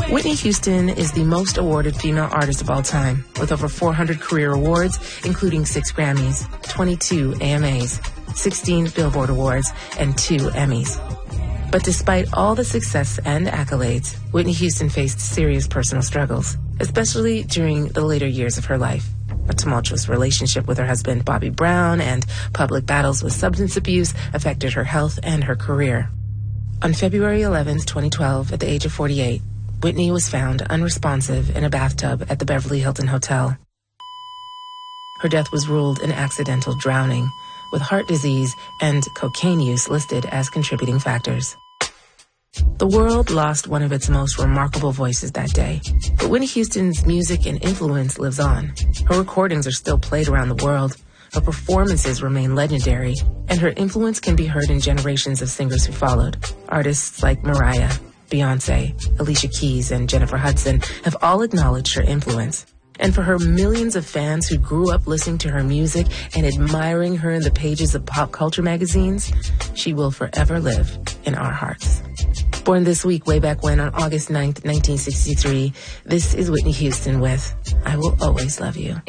Whitney Houston is the most awarded female artist of all time, with over 400 career awards, including 6 Grammys, 22 AMAs, 16 Billboard Awards, and 2 Emmys. But despite all the success and accolades, Whitney Houston faced serious personal struggles, especially during the later years of her life. A tumultuous relationship with her husband, Bobby Brown, and public battles with substance abuse affected her health and her career. On February 11, 2012, at the age of 48, Whitney was found unresponsive in a bathtub at the Beverly Hilton Hotel. Her death was ruled an accidental drowning, with heart disease and cocaine use listed as contributing factors. The world lost one of its most remarkable voices that day, but Whitney Houston's music and influence lives on. Her recordings are still played around the world, her performances remain legendary, and her influence can be heard in generations of singers who followed. Artists like Mariah, Beyoncé, Alicia Keys, and Jennifer Hudson have all acknowledged her influence. And for her millions of fans who grew up listening to her music and admiring her in the pages of pop culture magazines, she will forever live in our hearts. Born this week, way back when, on August 9th, 1963, this is Whitney Houston with I Will Always Love You.